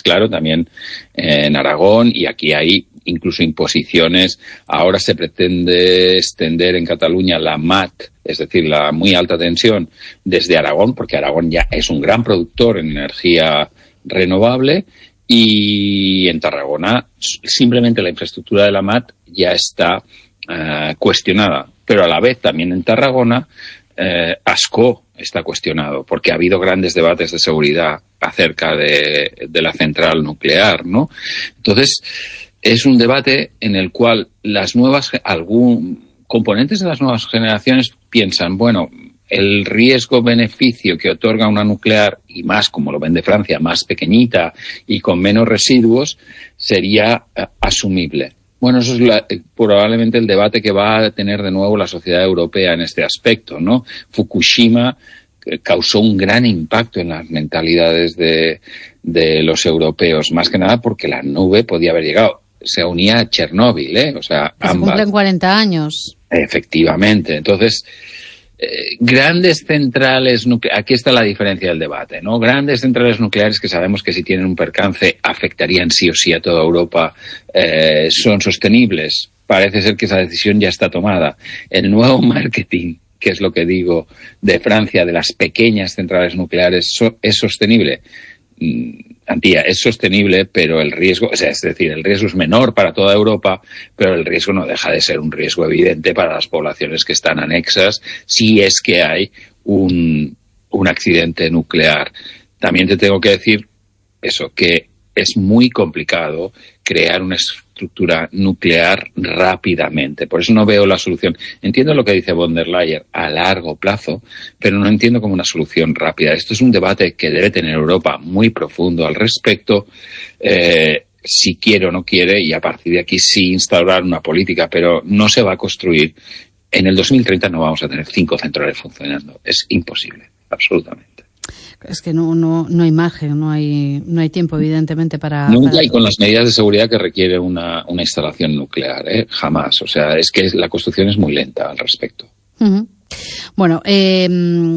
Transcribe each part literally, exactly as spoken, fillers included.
claro también en Aragón, y aquí hay incluso imposiciones. Ahora se pretende extender en Cataluña la M A T, es decir, la muy alta tensión, desde Aragón, porque Aragón ya es un gran productor en energía renovable, y en Tarragona simplemente la infraestructura de la M A T ya está uh, cuestionada. Pero a la vez también en Tarragona eh, Ascó está cuestionado, porque ha habido grandes debates de seguridad acerca de, de la central nuclear, ¿no? Entonces, es un debate en el cual las nuevas, algún componentes de las nuevas generaciones piensan, bueno, el riesgo-beneficio que otorga una nuclear, y más como lo vende Francia, más pequeñita y con menos residuos, sería uh, asumible. Bueno, eso es la, probablemente el debate que va a tener de nuevo la sociedad europea en este aspecto, ¿no? Fukushima causó un gran impacto en las mentalidades de, de los europeos, más que nada porque la nube podía haber llegado. Se unía a Chernóbil, ¿eh? O sea, ambas. Se cumplen cuarenta años. Efectivamente. Entonces, eh, grandes centrales nucleares, aquí está la diferencia del debate, ¿no? Grandes centrales nucleares que sabemos que si tienen un percance afectarían sí o sí a toda Europa, eh, son sostenibles. Parece ser que esa decisión ya está tomada. El nuevo marketing, que es lo que digo, de Francia, de las pequeñas centrales nucleares, so, ¿es sostenible? Antía, es sostenible, pero el riesgo, o sea, es decir, el riesgo es menor para toda Europa, pero el riesgo no deja de ser un riesgo evidente para las poblaciones que están anexas, si es que hay un, un accidente nuclear. También te tengo que decir eso, que es muy complicado crear una estructura nuclear rápidamente. Por eso no veo la solución. Entiendo lo que dice von der Leyen a largo plazo, pero no entiendo como una solución rápida. Esto es un debate que debe tener Europa muy profundo al respecto, eh, si quiere o no quiere, y a partir de aquí sí instaurar una política, pero no se va a construir. En el dos mil treinta no vamos a tener cinco centrales funcionando. Es imposible, absolutamente. Es que no no no hay margen, no hay no hay tiempo, evidentemente, para... Nunca, para... y con las medidas de seguridad que requiere una, una instalación nuclear, ¿eh? Jamás. O sea, es que la construcción es muy lenta al respecto. Uh-huh. Bueno, eh,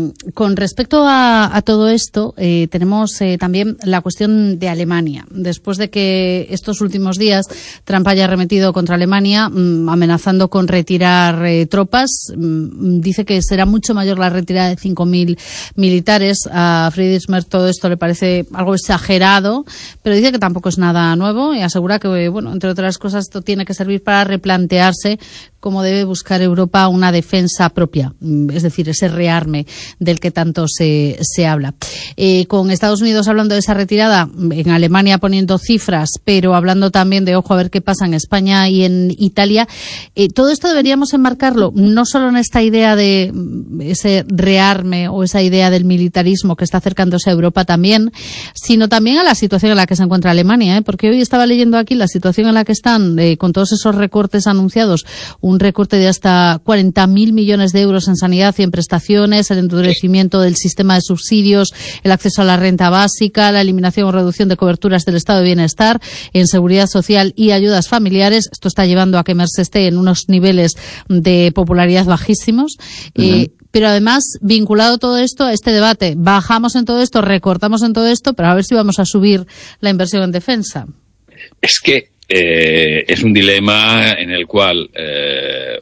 con respecto a, a todo esto, eh, tenemos eh, también la cuestión de Alemania. Después de que estos últimos días Trump haya arremetido contra Alemania, mmm, amenazando con retirar eh, tropas, mmm, dice que será mucho mayor la retirada de cinco mil militares. A Friedrich Merz todo esto le parece algo exagerado, pero dice que tampoco es nada nuevo y asegura que, bueno, entre otras cosas, esto tiene que servir para replantearse cómo debe buscar Europa una defensa propia, es decir, ese rearme del que tanto se, se habla. Eh, con Estados Unidos hablando de esa retirada, en Alemania poniendo cifras, pero hablando también de, ojo, a ver qué pasa en España y en Italia. Eh, todo esto deberíamos enmarcarlo no solo en esta idea de ese rearme o esa idea del militarismo que está acercándose a Europa también, sino también a la situación en la que se encuentra Alemania, ¿eh? Porque hoy estaba leyendo aquí la situación en la que están, eh, con todos esos recortes anunciados, un recorte de hasta cuarenta mil millones de euros en sanidad y en prestaciones, el endurecimiento del sistema de subsidios, el acceso a la renta básica, la eliminación o reducción de coberturas del estado de bienestar, en seguridad social y ayudas familiares. Esto está llevando a que Merz esté en unos niveles de popularidad bajísimos. Uh-huh. Eh, pero además, vinculado todo esto a este debate, bajamos en todo esto, recortamos en todo esto, pero a ver si vamos a subir la inversión en defensa. Es que eh, es un dilema en el cual eh,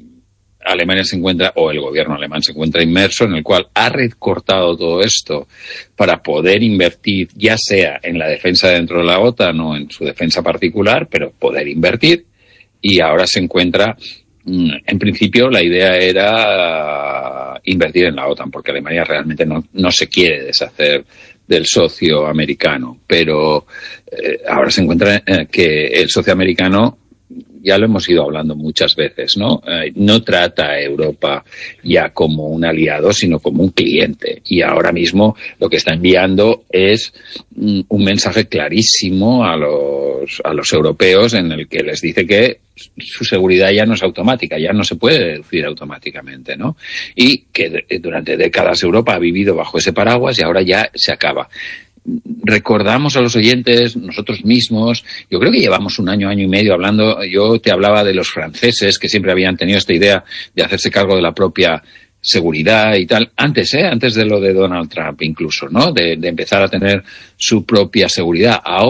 Alemania se encuentra, o el gobierno alemán se encuentra inmerso, en el cual ha recortado todo esto para poder invertir, ya sea en la defensa dentro de la OTAN o en su defensa particular, pero poder invertir, y ahora se encuentra, en principio la idea era invertir en la OTAN, porque Alemania realmente no, no se quiere deshacer del socio americano, pero eh, ahora se encuentra eh, que el socio americano, ya lo hemos ido hablando muchas veces, ¿no? Eh, no trata a Europa ya como un aliado, sino como un cliente. Y ahora mismo lo que está enviando es mm, un mensaje clarísimo a los, a los europeos en el que les dice que su seguridad ya no es automática, ya no se puede deducir automáticamente, ¿no? Y que de, durante décadas Europa ha vivido bajo ese paraguas y ahora ya se acaba. Recordamos a los oyentes, nosotros mismos, yo creo que llevamos un año, año y medio hablando, yo te hablaba de los franceses que siempre habían tenido esta idea de hacerse cargo de la propia seguridad y tal, antes, ¿eh? Antes de lo de Donald Trump incluso, ¿no? De, de empezar a tener su propia seguridad. Ahora